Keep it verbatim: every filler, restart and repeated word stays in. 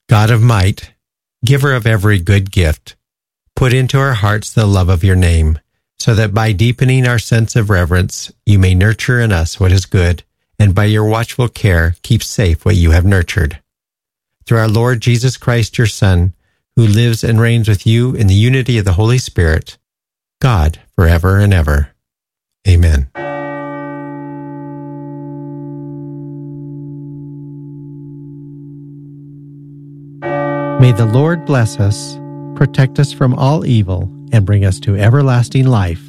God of might, giver of every good gift, put into our hearts the love of your name, so that by deepening our sense of reverence, you may nurture in us what is good, and by your watchful care keep safe what you have nurtured. Through our Lord Jesus Christ, your Son, who lives and reigns with you in the unity of the Holy Spirit, God, forever and ever. Amen. May the Lord bless us, protect us from all evil, and bring us to everlasting life.